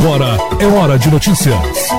Agora é hora de notícias.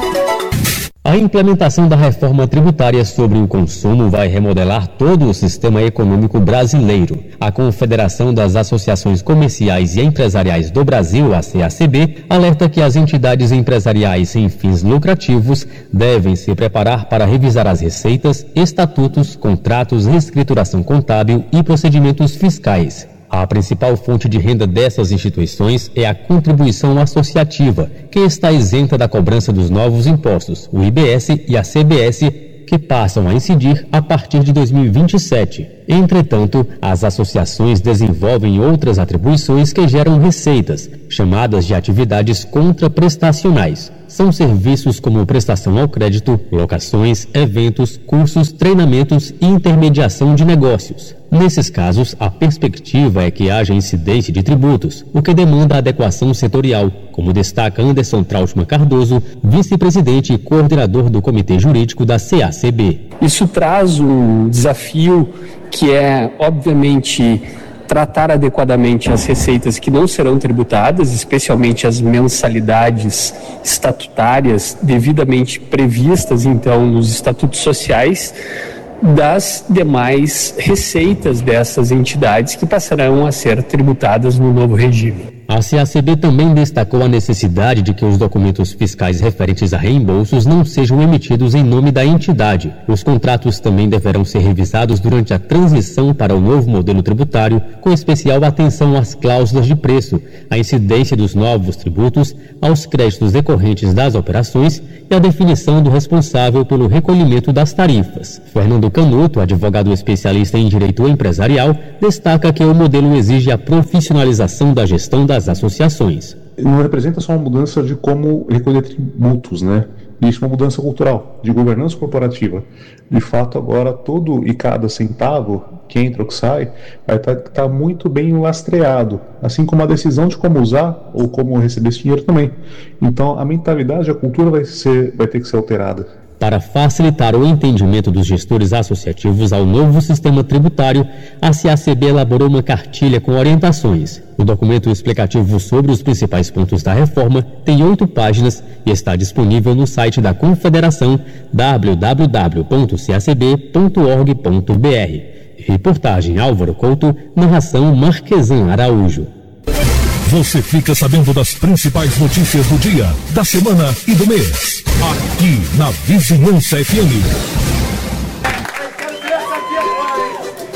A implementação da reforma tributária sobre o consumo vai remodelar todo o sistema econômico brasileiro. A Confederação das Associações Comerciais e Empresariais do Brasil, a CACB, alerta que as entidades empresariais sem fins lucrativos devem se preparar para revisar as receitas, estatutos, contratos, reescrituração contábil e procedimentos fiscais. A principal fonte de renda dessas instituições é a contribuição associativa, que está isenta da cobrança dos novos impostos, o IBS e a CBS, que passam a incidir a partir de 2027. Entretanto, as associações desenvolvem outras atribuições que geram receitas, chamadas de atividades contraprestacionais. São serviços como prestação ao crédito, locações, eventos, cursos, treinamentos e intermediação de negócios. Nesses casos, a perspectiva é que haja incidência de tributos, o que demanda adequação setorial, como destaca Anderson Trautmann Cardoso, vice-presidente e coordenador do Comitê Jurídico da CACB. Isso traz um desafio que é, obviamente, tratar adequadamente as receitas que não serão tributadas, especialmente as mensalidades estatutárias devidamente previstas, então, nos estatutos sociais, das demais receitas dessas entidades que passarão a ser tributadas no novo regime. A CACB também destacou a necessidade de que os documentos fiscais referentes a reembolsos não sejam emitidos em nome da entidade. Os contratos também deverão ser revisados durante a transição para o novo modelo tributário, com especial atenção às cláusulas de preço, à incidência dos novos tributos, aos créditos decorrentes das operações e à definição do responsável pelo recolhimento das tarifas. Fernando Canuto, advogado especialista em direito empresarial, destaca que o modelo exige a profissionalização da gestão das associações. Não representa só uma mudança de como recolher tributos, né? Isso é uma mudança cultural, de governança corporativa. De fato, agora todo e cada centavo que entra ou que sai vai estar muito bem lastreado, assim como a decisão de como usar ou como receber esse dinheiro também. Então, a mentalidade, a cultura vai ter que ser alterada. Para facilitar o entendimento dos gestores associativos ao novo sistema tributário, a CACB elaborou uma cartilha com orientações. O documento explicativo sobre os principais pontos da reforma tem 8 páginas e está disponível no site da Confederação www.cacb.org.br. Reportagem Álvaro Couto, narração Marquesan Araújo. Você fica sabendo das principais notícias do dia, da semana e do mês. Aqui na Vizinhança FM.